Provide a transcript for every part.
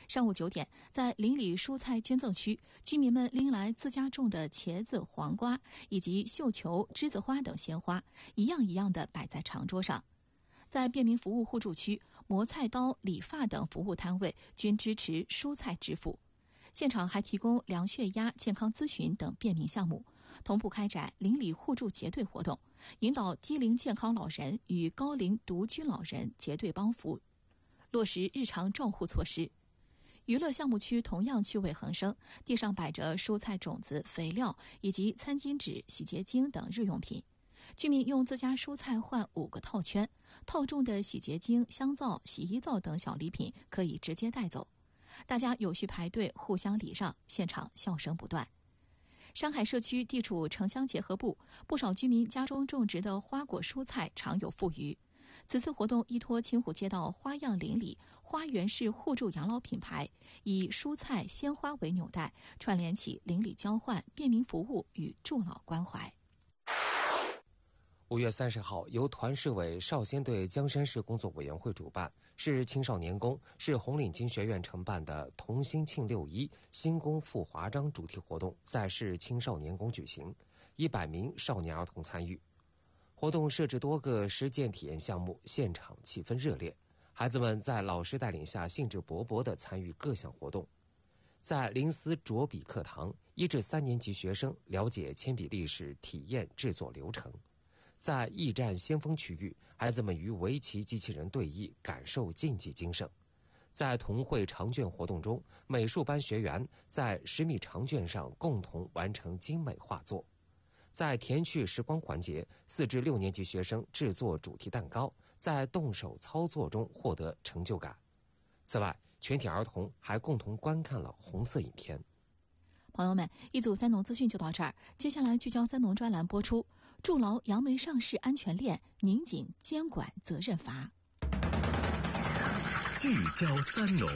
上午9点，在邻里蔬菜捐赠区，居民们拎来自家种的茄子、黄瓜以及绣球、栀子花等鲜花，一样一样地摆在长桌上。在便民服务互助区，磨菜刀、理发等服务摊位均支持蔬菜支付。现场还提供量血压、健康咨询等便民项目，同步开展邻里互助结对活动，引导低龄健康老人与高龄独居老人结对帮扶，落实日常照护措施。娱乐项目区同样趣味横生，地上摆着蔬菜种子、肥料以及餐巾纸、洗洁精等日用品。居民用自家蔬菜换5个套圈，套中的洗洁精、香皂、洗衣皂等小礼品可以直接带走。大家有序排队，互相礼让，现场笑声不断。山海社区地处城乡结合部，不少居民家中种植的花果蔬菜常有富余。此次活动依托清湖街道花样邻里花园式互助养老品牌，以蔬菜、鲜花为纽带，串联起邻里交换、便民服务与助老关怀。 5月30号，由团市委少先队江山市工作委员会主办，市青少年宫、市红领巾学院承办的同心庆6·1新宫复华章主题活动在市青少年宫举行，100名少年儿童参与。活动设置多个实践体验项目，现场气氛热烈，孩子们在老师带领下兴致勃勃地参与各项活动。在林思着笔课堂，1至3年级学生了解铅笔历史，体验制作流程。在驿站先锋区域，孩子们与围棋机器人对弈，感受竞技精神。在童绘长卷活动中，美术班学员在10米长卷上共同完成精美画作。在甜趣时光环节，4至6年级学生制作主题蛋糕，在动手操作中获得成就感。此外，全体儿童还共同观看了红色影片。 朋友们，一组三农资讯就到这儿，接下来聚焦三农专栏播出，筑牢杨梅上市安全链，拧紧监管责任阀。 聚焦三农。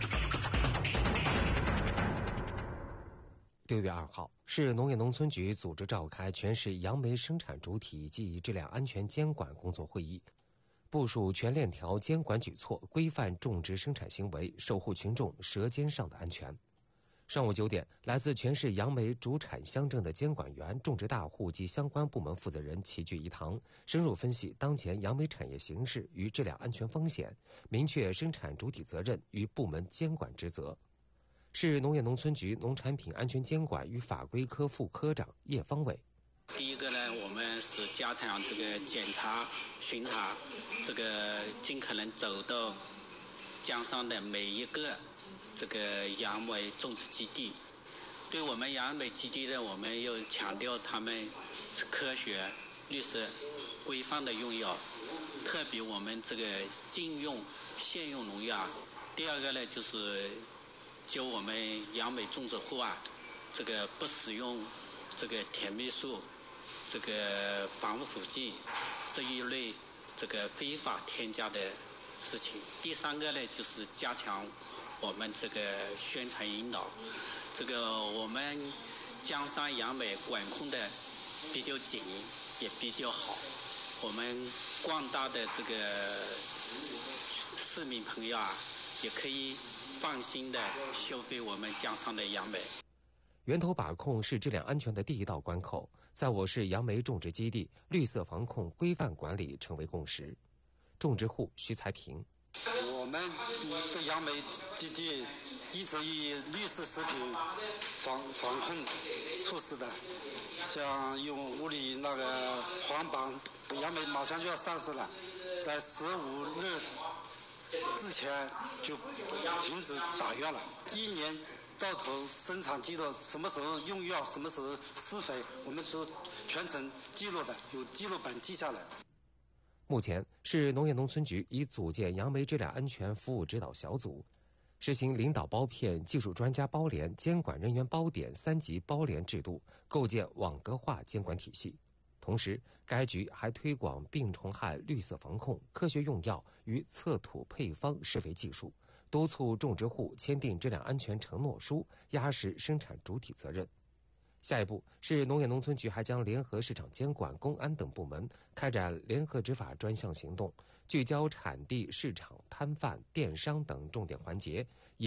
6月2号，市农业农村局组织召开全市杨梅生产主体及质量安全监管工作会议，部署全链条监管举措，规范种植生产行为，守护群众舌尖上的安全。上午9点，来自全市杨梅主产乡镇的监管员、种植大户及相关部门负责人齐聚一堂，深入分析当前杨梅产业形势与质量安全风险，明确生产主体责任与部门监管职责。市农业农村局农产品安全监管与法规科副科长叶方伟。 第一个呢，我们是加强这个检查、巡查，这个尽可能走到江上的每一个这个杨梅种植基地。对我们杨梅基地呢，我们又强调他们是科学、绿色、规范的用药，特别我们这个禁用现用农药。第二个呢，就是就我们杨梅种植户啊，这个不使用这个甜蜜素、这个防腐剂这一类这个非法添加的事情。第三个呢，就是加强我们这个宣传引导。这个我们江山杨梅管控的比较紧，也比较好。我们广大的这个市民朋友啊，也可以放心的消费我们江上的杨梅。 源头把控是质量安全的第一道关口，在我市杨梅种植基地，绿色防控规范管理成为共识。种植户徐才平， 我们的杨梅基地一直以绿色食品防控措施的，像用屋里那个黄榜，杨梅马上就要上市了，在15日之前就停止打药了。1年到头生产记录，什么时候用药，什么时候施肥，我们是全程记录的，有记录本记下来。 目前，市农业农村局已组建杨梅质量安全服务指导小组，实行领导包片、技术专家包联、监管人员包点3级包联制度，构建网格化监管体系。同时，该局还推广病虫害绿色防控、科学用药与测土配方施肥技术，督促种植户签订质量安全承诺书，压实生产主体责任。下一步，市农业农村局还将联合市场监管、公安等部门，开展联合执法专项行动，聚焦产地、市场、摊贩、电商等重点环节，